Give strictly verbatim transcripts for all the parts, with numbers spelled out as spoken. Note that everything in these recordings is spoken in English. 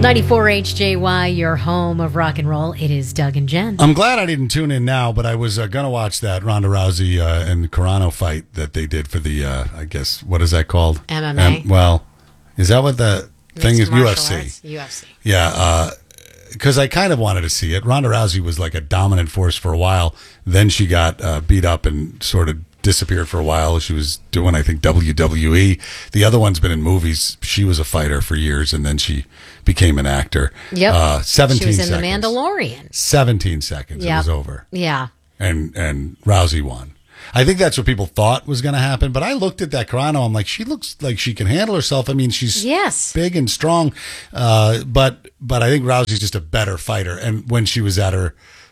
ninety-four H J Y, your home of rock and roll. It is Doug and Jen. I'm glad I didn't tune in now, but I was uh, going to watch that Ronda Rousey uh, and Carano fight that they did for the, uh, I guess, what is that called? M M A. Um, well, is that what the Mixed thing is? U F C. Arts. U F C. Yeah, because uh, I kind of wanted to see it. Ronda Rousey was like a dominant force for a while. Then she got uh, beat up and sort of disappeared for a while. She was doing, I think, W W E. The other one's been in movies. She was a fighter for years, and then she became an actor. Yep. Uh, seventeen She was in seconds. The Mandalorian. seventeen seconds. Yep. It was over. Yeah. And and Rousey won. I think that's what people thought was going to happen. But I looked at that Carano. I'm like, she looks like she can handle herself. I mean, she's Yes. big and strong. Uh, but but I think Rousey's just a better fighter. And when she was at her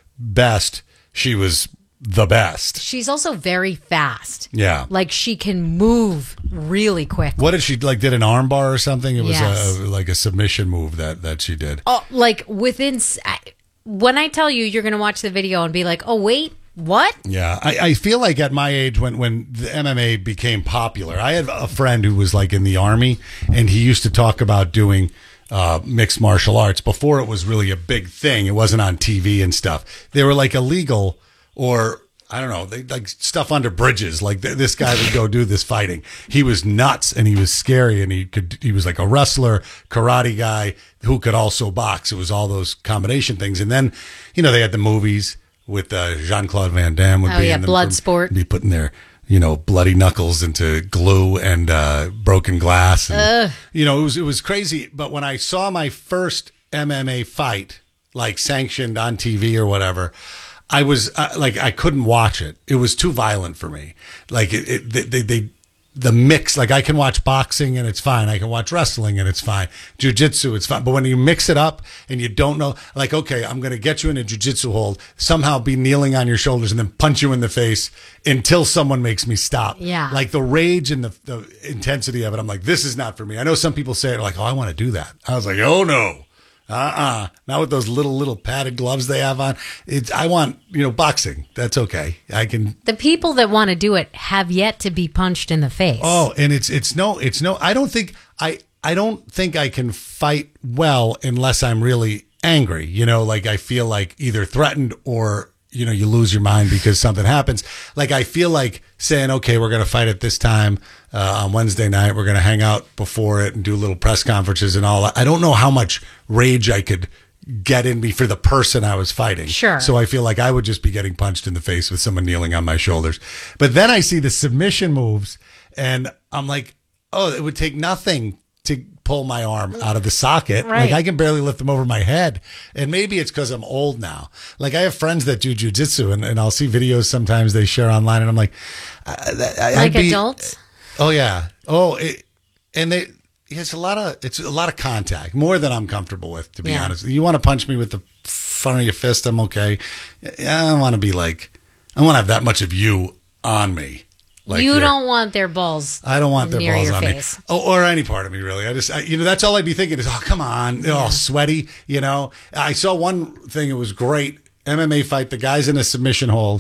best, she was the best. She's also very fast. Yeah. Like she can move really quick. What did she like? Did an armbar or something? It was Yes. a, like a submission move that that she did. Oh, like within. s- I- When I tell you, you're going to watch the video and be like, "Oh wait, what?" Yeah, I, I feel like at my age, when, when the M M A became popular, I had a friend who was like in the army, and he used to talk about doing uh, mixed martial arts before it was really a big thing. It wasn't on T V and stuff. They were like illegal, or I don't know, they like stuff under bridges. Like th- this guy would go do this fighting. He was nuts and he was scary, and he could. He was like a wrestler, karate guy who could also box. It was all those combination things, and then you know they had the movies with uh, Jean-Claude Van Damme would Oh, be yeah, in them Bloodsport. be putting their, you know, bloody knuckles into glue and uh, broken glass. And, you know, it was it was crazy. But when I saw my first M M A fight, like sanctioned on T V or whatever, I was uh, like, I couldn't watch it. It was too violent for me. Like it, it they, they, they the mix, like I can watch boxing and it's fine. I can watch wrestling and it's fine. Jiu-jitsu, it's fine. But when you mix it up and you don't know, like, okay, I'm going to get you in a jiu-jitsu hold, somehow be kneeling on your shoulders and then punch you in the face until someone makes me stop. Yeah. Like the rage and the, the intensity of it, I'm like, this is not for me. I know some people say it like, oh, I want to do that. I was like, oh no. Uh-uh. Not with those little, little padded gloves they have on. It's, I want, you know, boxing. That's okay. I can. The people that want to do it have yet to be punched in the face. Oh, and it's, it's no, it's no, I don't think, I, I don't think I can fight well unless I'm really angry. You know, like I feel like either threatened or, you know, you lose your mind because something happens. Like I feel like saying, okay, we're going to fight at this time uh, on Wednesday night. We're going to hang out before it and do little press conferences and all that. I don't know how much rage I could get in me for the person I was fighting. Sure. So I feel like I would just be getting punched in the face with someone kneeling on my shoulders. But then I see the submission moves and I'm like, oh, it would take nothing to pull my arm out of the socket. Right. Like I can barely lift them over my head. And maybe it's because I'm old now. Like I have friends that do jujitsu and, and I'll see videos sometimes they share online and I'm like, I, I, like I'd be, adults? Oh yeah. Oh, it, and they, it's a lot of, it's a lot of contact, more than I'm comfortable with, to be Yeah. honest. You want to punch me with the front of your fist, I'm okay. I don't want to be like, I want to have that much of you on me. Like you you're- don't want their balls. I don't want their near balls your on face. me, oh, or any part of me, really. I just, I, you know, that's all I'd be thinking is, oh, come on, they're all sweaty. You know, I saw one thing; it was great. M M A fight. The guy's in a submission hold,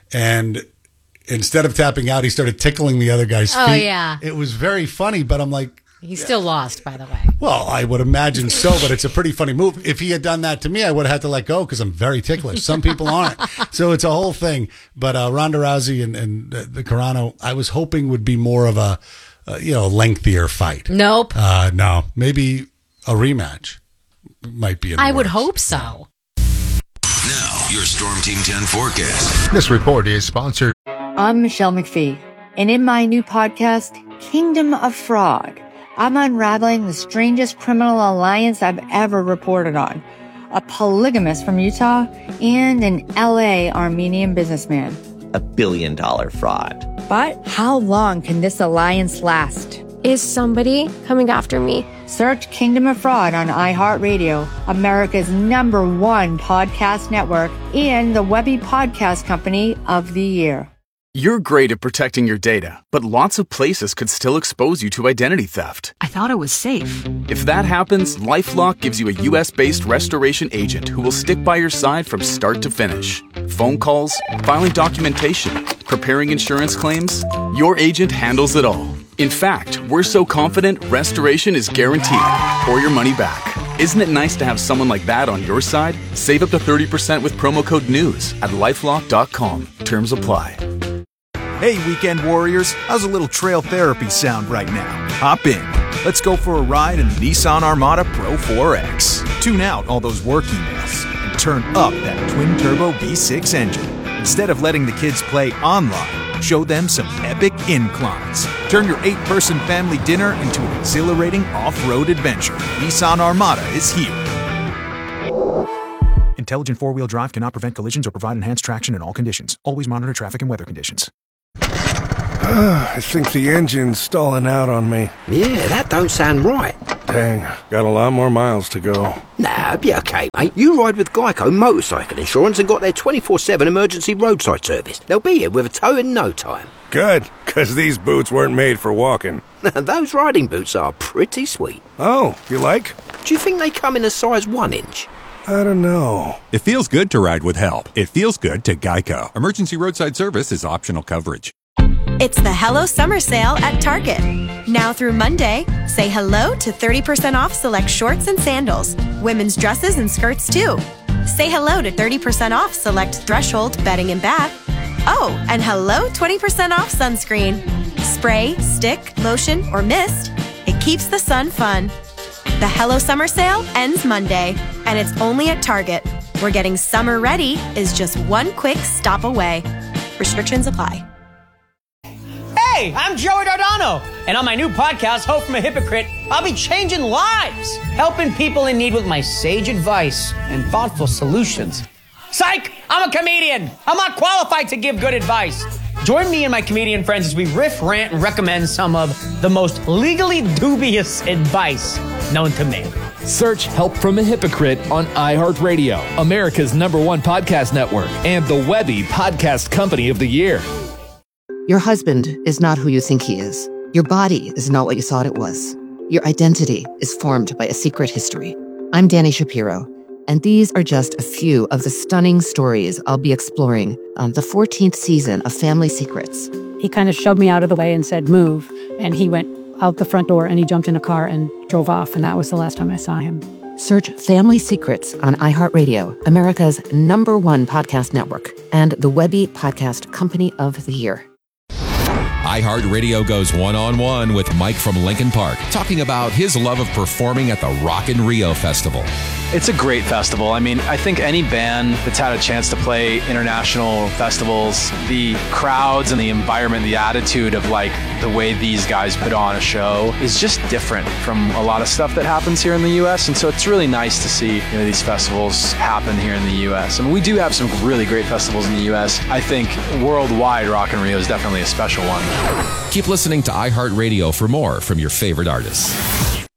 and instead of tapping out, he started tickling the other guy's Oh, feet. yeah. It was very funny, but I'm like, He's still lost, by the way. well, I would imagine so, but it's a pretty funny move. If he had done that to me, I would have had to let go because I'm very ticklish. Some people aren't. So it's a whole thing. But uh, Ronda Rousey and, and the, the Carano, I was hoping would be more of a, uh, you know, lengthier fight. Nope. Uh, no, maybe a rematch might be in the I would works. hope so. Now, your Storm Team ten forecast. This report is sponsored. I'm Michelle McPhee, and in my new podcast, Kingdom of Fraud, I'm unraveling the strangest criminal alliance I've ever reported on. A polygamist from Utah and an L A Armenian businessman. A billion dollar fraud. But how long can this alliance last? Is somebody coming after me? Search Kingdom of Fraud on iHeartRadio, America's number one podcast network, and the Webby Podcast Company of the Year. You're great at protecting your data, but lots of places could still expose you to identity theft. I thought it was safe. If that happens, LifeLock gives you a U S-based restoration agent who will stick by your side from start to finish. Phone calls, filing documentation, preparing insurance claims, your agent handles it all. In fact, we're so confident restoration is guaranteed or your money back. Isn't it nice to have someone like that on your side? Save up to thirty percent with promo code NEWS at lifelock dot com. Terms apply. Hey, weekend warriors, how's a little trail therapy sound right now? Hop in. Let's go for a ride in the Nissan Armada Pro four X. Tune out all those work emails and turn up that twin-turbo V six engine. Instead of letting the kids play online, show them some epic inclines. Turn your eight-person family dinner into an exhilarating off-road adventure. Nissan Armada is here. Intelligent four-wheel drive cannot prevent collisions or provide enhanced traction in all conditions. Always monitor traffic and weather conditions. I think the engine's stalling out on me. Yeah, that don't sound right. Dang, got a lot more miles to go. Nah, be okay, mate. You ride with Geico Motorcycle Insurance and got their twenty-four seven emergency roadside service. They'll be here with a tow in no time. Good, because these boots weren't made for walking. Those riding boots are pretty sweet. Oh, you like? Do you think they come in a size one inch? I don't know. It feels good to ride with help. It feels good to Geico. Emergency roadside service is optional coverage. It's the Hello Summer Sale at Target. Now through Monday, say hello to thirty percent off select shorts and sandals, women's dresses and skirts too. Say hello to thirty percent off select Threshold bedding and bath. Oh, and hello twenty percent off sunscreen. Spray, stick, lotion, or mist. It keeps the sun fun. The Hello Summer Sale ends Monday, and it's only at Target, where getting summer ready is just one quick stop away. Restrictions apply. Hey, I'm Joey Dardano, and on my new podcast, Hope from a Hypocrite, I'll be changing lives, helping people in need with my sage advice and thoughtful solutions. Psych! I'm a comedian. I'm not qualified to give good advice. Join me and my comedian friends as we riff, rant, and recommend some of the most legally dubious advice known to man. Search Help from a Hypocrite on iHeartRadio, America's number one podcast network, and the Webby Podcast Company of the Year. Your husband is not who you think he is. Your body is not what you thought it was. Your identity is formed by a secret history. I'm Danny Shapiro, and these are just a few of the stunning stories I'll be exploring on the fourteenth season of Family Secrets. He kind of shoved me out of the way and said, move. And he went out the front door and he jumped in a car and drove off. And that was the last time I saw him. Search Family Secrets on iHeartRadio, America's number one podcast network, and the Webby Podcast Company of the Year. iHeartRadio goes one-on-one with Mike from Lincoln Park, talking about his love of performing at the Rock in Rio Festival. It's a great festival. I mean, I think any band that's had a chance to play international festivals, the crowds and the environment, the attitude of like the way these guys put on a show is just different from a lot of stuff that happens here in the U S. And so it's really nice to see, you know, these festivals happen here in the U S. I mean, we do have some really great festivals in the U S. I think worldwide Rock in Rio is definitely a special one. Keep listening to iHeartRadio for more from your favorite artists.